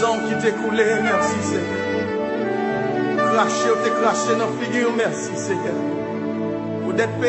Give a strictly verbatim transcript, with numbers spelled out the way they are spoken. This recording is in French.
sang qui t'est coulé, merci Seigneur. Craché ou t'es craché dans la figure, merci Seigneur. Pour d'être